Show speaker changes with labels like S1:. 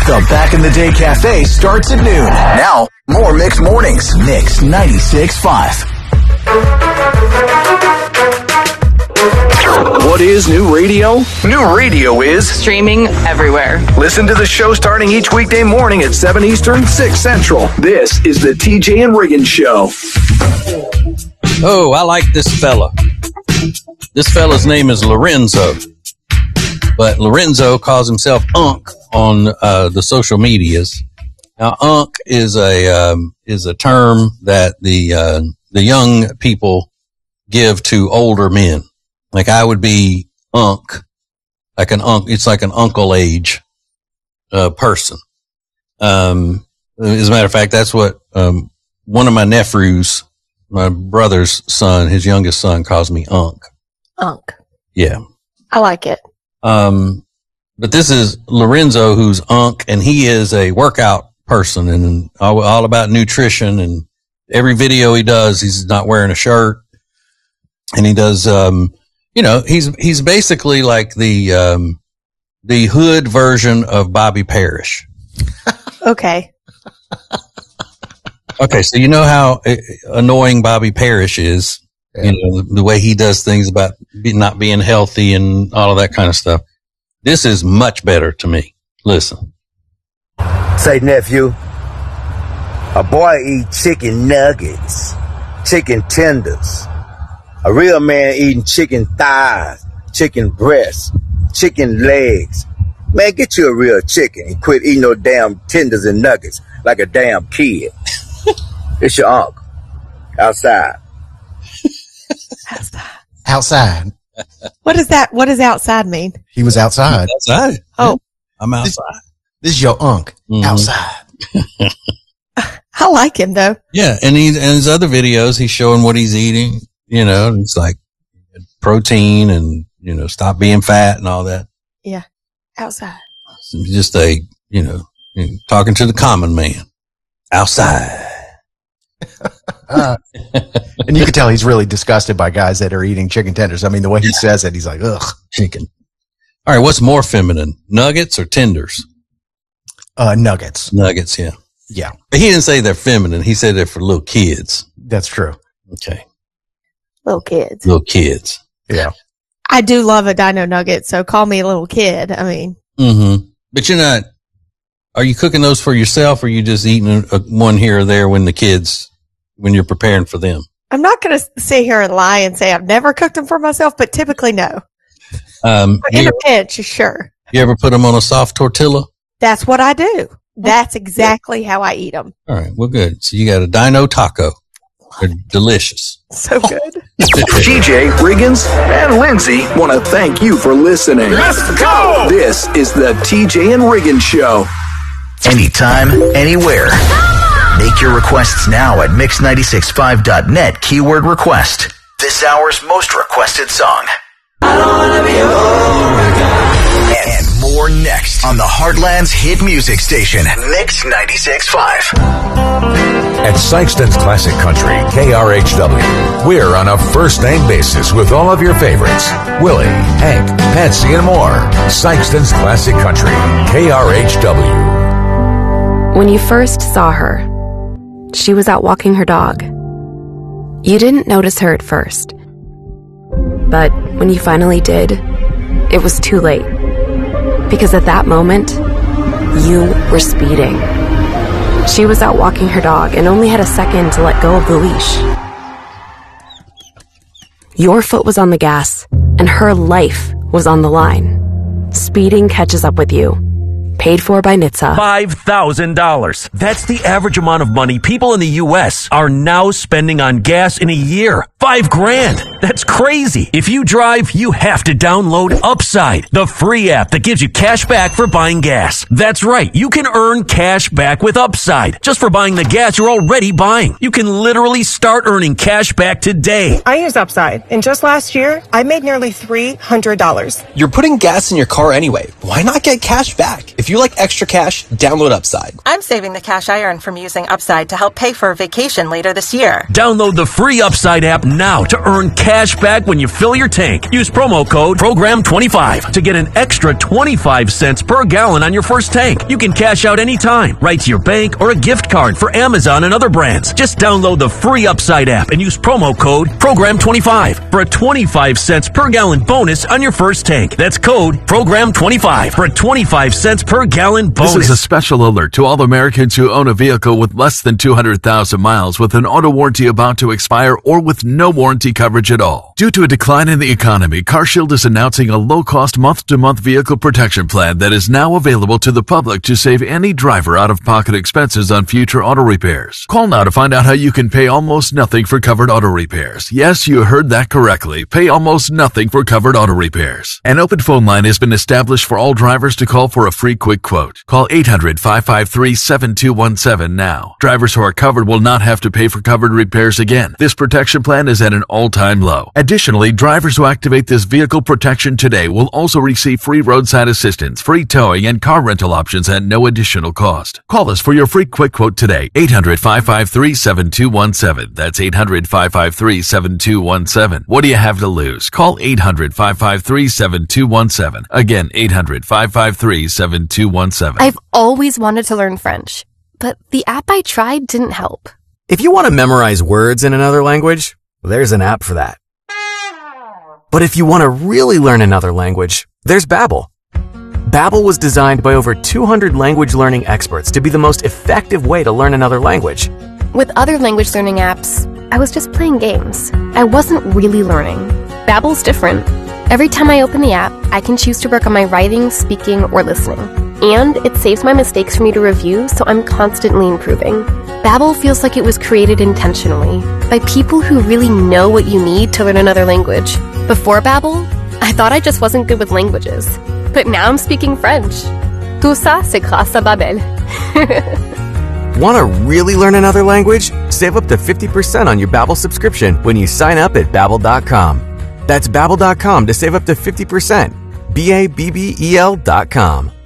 S1: The Back in the Day Cafe starts at noon. Now, more Mix Mornings. Mix 96.5. What is new radio? New radio is
S2: streaming everywhere.
S1: Listen to the show starting each weekday morning at 7 Eastern, 6 Central. This is the TJ and Riggins Show.
S3: Oh, I like this fella. This fella's name is Lorenzo. But Lorenzo calls himself Unk on the social medias. Now, Unk is a term that the young people give to older men. Like I would be Unk, like an Unk. It's like an uncle age person. As a matter of fact, that's what one of my nephews, my brother's son, his youngest son, calls me Unk.
S4: Unk.
S3: Yeah,
S4: I like it.
S3: But this is Lorenzo, who's Unk, and he is a workout person and all about nutrition. And every video he does, he's not wearing a shirt, and he does, he's basically like the hood version of Bobby Parrish.
S4: Okay.
S3: Okay. So you know how annoying Bobby Parrish is, yeah. The way he does things about not being healthy and all of that kind of stuff. This is much better to me. Listen.
S5: Say, nephew, a boy eat chicken nuggets, chicken tenders. A real man eating chicken thighs, chicken breasts, chicken legs. Man, get you a real chicken and quit eating no damn tenders and nuggets like a damn kid. It's your uncle. Outside.
S6: Outside.
S4: What is that? What does outside mean?
S6: He was outside.
S3: Outside.
S4: Oh.
S3: I'm outside.
S6: This is your Unk.
S3: Mm-hmm.
S6: Outside.
S4: I like him though.
S3: Yeah. And his other videos, he's showing what he's eating, it's like protein and, stop being fat and all that.
S4: Yeah. Outside.
S3: Just talking to the common man. Outside.
S6: And you can tell he's really disgusted by guys that are eating chicken tenders. I mean, the way he says it, he's like, ugh.
S3: Chicken. All right. What's more feminine, nuggets or tenders?
S6: Nuggets.
S3: Nuggets, yeah.
S6: Yeah.
S3: But he didn't say they're feminine. He said they're for little kids.
S6: That's true.
S3: Okay.
S4: Little kids.
S3: Little kids.
S6: Yeah.
S4: I do love a dino nugget, so call me a little kid. I mean.
S3: Mm-hmm. But are you cooking those for yourself, or are you just eating one here or there when you're preparing for them?
S4: I'm not going to sit here and lie and say I've never cooked them for myself, but typically no. In a pinch, sure.
S3: You ever put them on a soft tortilla?
S4: That's what I do. That's exactly how I eat them.
S3: All right. Well, good. So you got a dino taco. They're delicious.
S4: So good.
S1: TJ, Riggins, and Lindsay want to thank you for listening.
S7: Let's go!
S1: This is the TJ and Riggins Show. Anytime, anywhere. Make your requests now at mix965.net, keyword request. This hour's most requested song. I don't wanna be and more next on the Heartland's hit music station, Mix 96.5.
S8: At Sykeston's Classic Country, KRHW, we're on a first-name basis with all of your favorites. Willie, Hank, Patsy, and more. Sykeston's Classic Country, KRHW.
S9: When you first saw her, she was out walking her dog. You didn't notice her at first. But when you finally did, it was too late. Because at that moment, you were speeding. She was out walking her dog and only had a second to let go of the leash. Your foot was on the gas, and her life was on the line. Speeding catches up with you. Paid for by NHTSA.
S10: $5,000. That's the average amount of money people in the U.S. are now spending on gas in a year. $5,000. That's crazy. If you drive, you have to download Upside, the free app that gives you cash back for buying gas. That's right. You can earn cash back with Upside just for buying the gas you're already buying. You can literally start earning cash back today.
S11: I use Upside, and just last year, I made nearly $300.
S12: You're putting gas in your car anyway. Why not get cash back? If you like extra cash, download Upside.
S13: I'm saving the cash I earn from using Upside to help pay for a vacation later this year.
S10: Download the free Upside app now to earn cash back when you fill your tank. Use promo code PROGRAM25 to get an extra 25 cents per gallon on your first tank. You can cash out anytime, right to your bank or a gift card for Amazon and other brands. Just download the free Upside app and use promo code PROGRAM25 for a 25 cents per gallon bonus on your first tank. That's code PROGRAM25 for a 25 cents per gallon bonus.
S2: This is a special alert to all Americans who own a vehicle with less than 200,000 miles with an auto warranty about to expire or with no warranty coverage at all. Due to a decline in the economy, CarShield is announcing a low-cost month-to-month vehicle protection plan that is now available to the public to save any driver out-of-pocket expenses on future auto repairs. Call now to find out how you can pay almost nothing for covered auto repairs. Yes, you heard that correctly. Pay almost nothing for covered auto repairs. An open phone line has been established for all drivers to call for a free quick quote. Call 800-553-7217 now. Drivers who are covered will not have to pay for covered repairs again. This protection plan is at an all-time low. Additionally, drivers who activate this vehicle protection today will also receive free roadside assistance, free towing, and car rental options at no additional cost. Call us for your free quick quote today. 800-553-7217. That's 800-553-7217. What do you have to lose? Call 800-553-7217. Again, 800-553-7217.
S7: I've always wanted to learn French, but the app I tried didn't help.
S13: If you want to memorize words in another language, there's an app for that. But if you want to really learn another language, there's Babbel. Babbel was designed by over 200 language learning experts to be the most effective way to learn another language.
S7: With other language learning apps, I was just playing games. I wasn't really learning. Babbel's different. Every time I open the app, I can choose to work on my writing, speaking, or listening. And it saves my mistakes for me to review, so I'm constantly improving. Babbel feels like it was created intentionally by people who really know what you need to learn another language. Before Babbel, I thought I just wasn't good with languages. But now I'm speaking French. Tout ça, c'est grâce à Babbel.
S13: Want to really learn another language? Save up to 50% on your Babbel subscription when you sign up at Babbel.com. That's Babbel.com to save up to 50%. BABBEL.com.